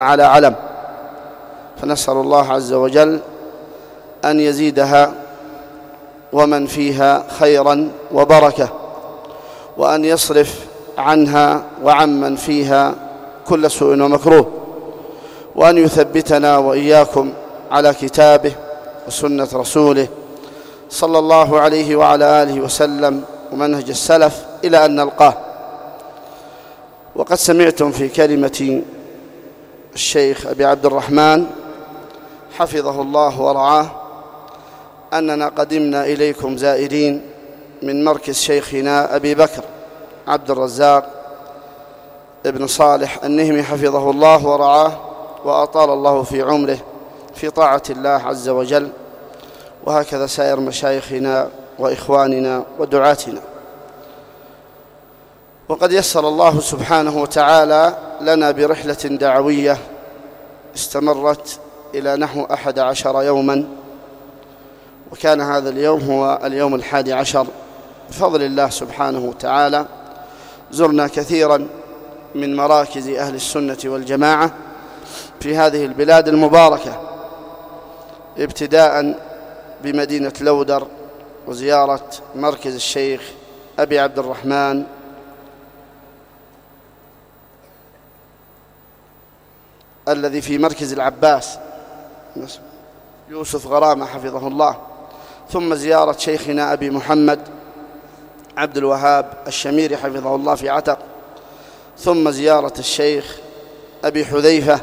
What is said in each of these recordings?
على علم، فنسأل الله عز وجل أن يزيدها ومن فيها خيرا وبركة، وأن يصرف عنها وعمن فيها كل سوء ومكروه، وأن يثبتنا وإياكم على كتابه وسنة رسوله صلى الله عليه وعلى آله وسلم ومنهج السلف إلى أن نلقاه. وقد سمعتم في كلمة الشيخ أبي عبد الرحمن حفظه الله ورعاه أننا قدمنا إليكم زائرين من مركز شيخنا أبي بكر عبد الرزاق ابن صالح النهمي حفظه الله ورعاه وأطال الله في عمره في طاعة الله عز وجل، وهكذا سائر مشايخنا وإخواننا ودعاتنا. وقد يسر الله سبحانه وتعالى لنا برحلة دعوية استمرت إلى نحو 11 يوما، وكان هذا اليوم هو اليوم 11 بفضل الله سبحانه وتعالى. زرنا كثيرا من مراكز أهل السنة والجماعة في هذه البلاد المباركة، ابتداء بمدينة لودر وزيارة مركز الشيخ أبي عبد الرحمن الذي في مركز العباس يوسف غرامة حفظه الله، ثم زيارة شيخنا أبي محمد عبد الوهاب الشميري حفظه الله في عتق، ثم زيارة الشيخ أبي حذيفة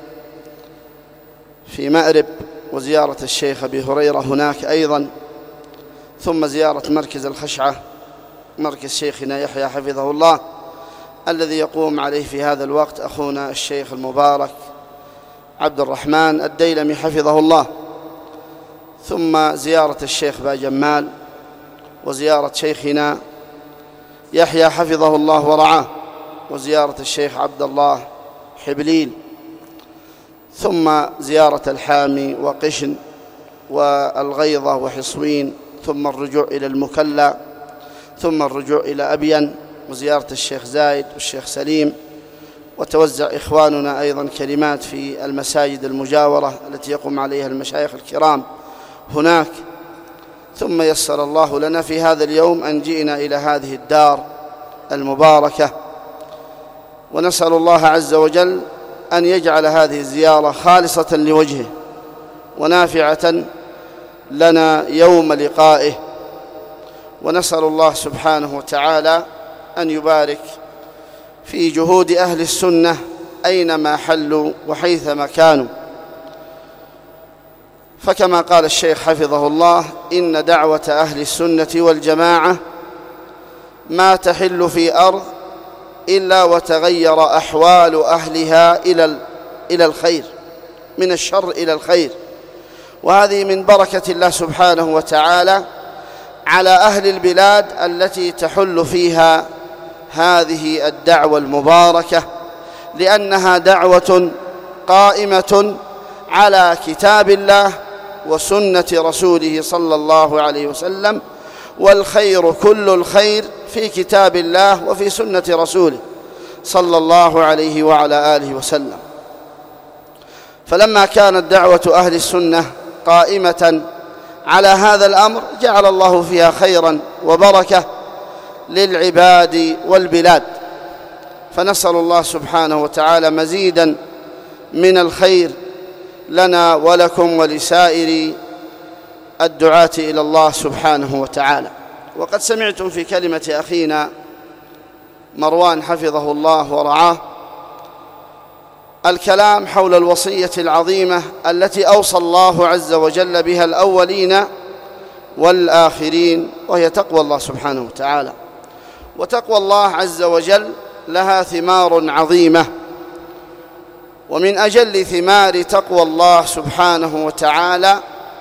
في مأرب، وزيارة الشيخ أبي هريرة هناك أيضا، ثم زيارة مركز الخشعة مركز شيخنا يحيى حفظه الله الذي يقوم عليه في هذا الوقت أخونا الشيخ المبارك عبد الرحمن الديلمي حفظه الله، ثم زيارة الشيخ باجمال، وزيارة شيخنا يحيى حفظه الله ورعاه، وزيارة الشيخ عبد الله حبليل، ثم زيارة الحامي وقشن والغيضة وحصوين، ثم الرجوع إلى المكلا، ثم الرجوع إلى أبين، وزيارة الشيخ زايد والشيخ سليم. وتوزع إخواننا أيضا كلمات في المساجد المجاورة التي يقوم عليها المشايخ الكرام هناك. ثم يسر الله لنا في هذا اليوم أن جئنا إلى هذه الدار المباركة، ونسأل الله عز وجل أن يجعل هذه الزيارة خالصة لوجهه ونافعة لنا يوم لقائه، ونسأل الله سبحانه وتعالى أن يبارك في جهود أهل السنة أينما حلوا وحيثما كانوا، فكما قال الشيخ حفظه الله: إن دعوة أهل السنة والجماعة ما تحل في أرض إلا وتغير أحوال أهلها إلى الخير، من الشر إلى الخير. وهذه من بركة الله سبحانه وتعالى على أهل البلاد التي تحل فيها هذه الدعوة المباركة، لأنها دعوة قائمة على كتاب الله وسنة رسوله صلى الله عليه وسلم، والخير كل الخير في كتاب الله وفي سنة رسوله صلى الله عليه وعلى آله وسلم. فلما كانت دعوة أهل السنة قائمة على هذا الأمر جعل الله فيها خيرا وبركة للعباد والبلاد، فنسأل الله سبحانه وتعالى مزيدا من الخير لنا ولكم ولسائر الدعاة إلى الله سبحانه وتعالى. وقد سمعتم في كلمة أخينا مروان حفظه الله ورعاه الكلام حول الوصية العظيمة التي أوصى الله عز وجل بها الأولين والآخرين، وهي تقوى الله سبحانه وتعالى. وتقوى الله عز وجل لها ثمار عظيمة، ومن أجل ثمار تقوى الله سبحانه وتعالى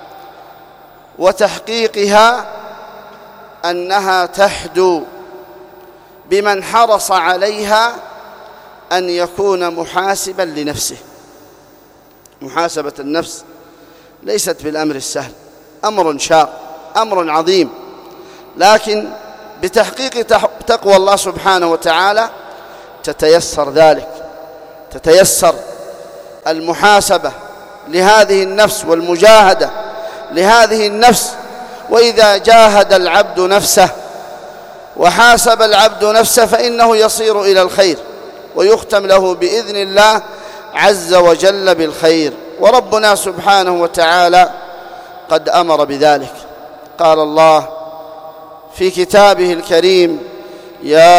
وتحقيقها أنها تحدو بمن حرص عليها أن يكون محاسبا لنفسه. محاسبة النفس ليست بالأمر السهل، أمر شاق، أمر عظيم، لكن بتحقيق تقوى الله سبحانه وتعالى تتيسر ذلك، تتيسر المحاسبة لهذه النفس والمجاهدة لهذه النفس. وإذا جاهد العبد نفسه وحاسب العبد نفسه فإنه يصير إلى الخير ويختم له بإذن الله عز وجل بالخير. وربنا سبحانه وتعالى قد أمر بذلك. قال الله في كتابه الكريم: يا